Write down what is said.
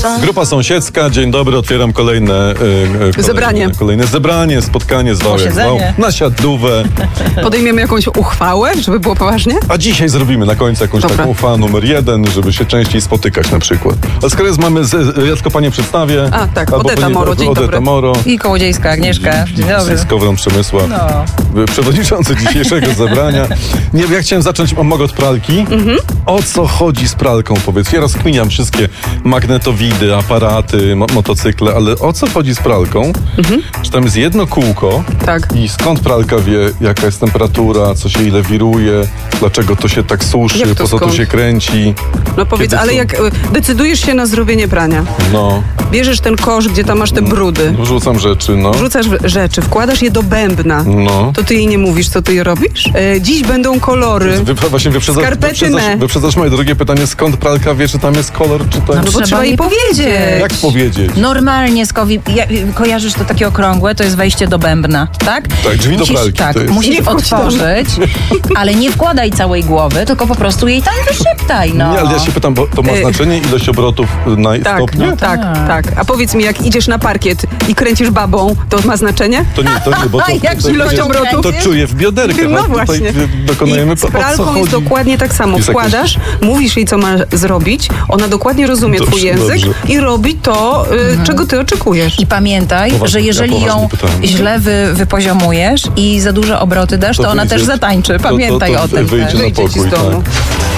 Grupa sąsiedzka, dzień dobry, otwieram kolejne zebranie, spotkanie zwał na siadówę. Podejmiemy jakąś uchwałę, żeby było poważnie? A dzisiaj zrobimy na końcu jakąś taką uchwałę numer 1, żeby się częściej spotykać na przykład. A skoro mamy, ja tylko panie przedstawię. A tak, Odeta Moro, dzień dobry. Moro. I Kołodziejska Agnieszka, dzień dobry. Z Kowron Przemysław, przewodniczący dzisiejszego zebrania. Nie, ja chciałem zacząć, mogę od pralki? O co chodzi z pralką, powiedz? Ja rozkminiam wszystkie magnetowidy, aparaty, motocykle, ale o co chodzi z pralką? Czy tam jest jedno kółko? Tak. I skąd pralka wie, jaka jest temperatura, co się ile wiruje, dlaczego to się tak suszy, po co to się kręci? No powiedz, ale jak decydujesz się na zrobienie prania, bierzesz ten kosz, gdzie tam masz te brudy. Wrzucam rzeczy, Wrzucasz rzeczy, wkładasz je do bębna. To ty jej nie mówisz, co ty je robisz? Dziś będą kolory. Właśnie wyprzedzasz moje drugie pytanie, skąd pralka wie, czy tam jest kolor, czy to jest... No bo trzeba jej powiedzieć. Jak powiedzieć? Normalnie, kojarzysz to takie okrągłe, to jest wejście do bębna, tak? Tak, drzwi do pralki. Tak, musisz otworzyć, ale nie wkładaj całej głowy, tylko po prostu jej tam wyszeptaj, Nie, ale ja się pytam, bo to ma znaczenie ilość obrotów na stopnie? Tak. A powiedz mi, jak idziesz na parkiet i kręcisz babą, to ma znaczenie? To nie, bo ilość obrotów? To czuję w bioderkach. No właśnie. Tutaj dokonujemy z pralką jest dokładnie tak samo. Wkładasz, mówisz jej, co ma zrobić, ona dokładnie rozumie twój język i robi to, czego ty oczekujesz. I pamiętaj, że jeżeli ją źle wypoziomujesz i za duże obroty dasz, to ona też zatańczy. Pamiętaj o tym. Wyjdzie na pokój,